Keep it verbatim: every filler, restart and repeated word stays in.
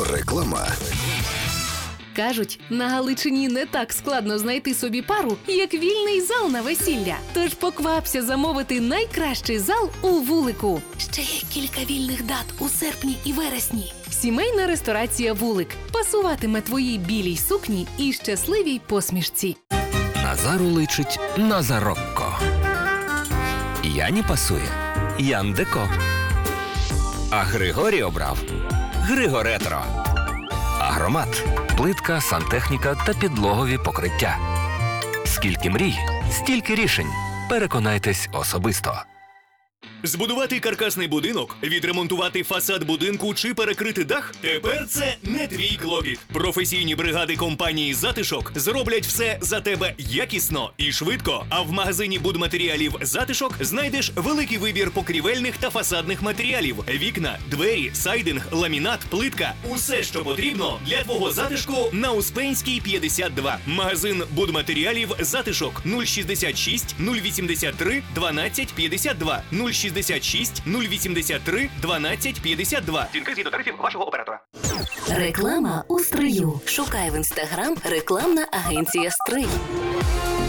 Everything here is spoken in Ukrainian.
Реклама. Кажуть, на Галичині не так складно знайти собі пару, як вільний зал на весілля. Тож поквапся замовити найкращий зал у Вулику. Ще є кілька вільних дат у серпні і вересні. Сімейна ресторація «Вулик» пасуватиме твоїй білій сукні і щасливій посмішці. Назару личить Назарокко. Яні пасує Яндеко. А Григорій обрав Григоретро. Агромат – плитка, сантехніка та підлогові покриття. Скільки мрій, стільки рішень. Переконайтесь особисто. Збудувати каркасний будинок, відремонтувати фасад будинку чи перекрити дах – тепер це не твій клопіт. Професійні бригади компанії «Затишок» зроблять все за тебе якісно і швидко. А в магазині будматеріалів «Затишок» знайдеш великий вибір покрівельних та фасадних матеріалів – вікна, двері, сайдинг, ламінат, плитка – усе, що потрібно для твого затишку на Успенській, п'ятдесят два. Магазин будматеріалів «Затишок» нуль шістдесят шість нуль вісімдесят три дванадцять п'ятдесят два нуль шістдесят шість нуль вісімдесят три дванадцять п'ятдесят два. Дзвінки згідно тарифів вашого оператора. Реклама у Стрию. Шукай в інстаграм рекламна агенція «Стрий».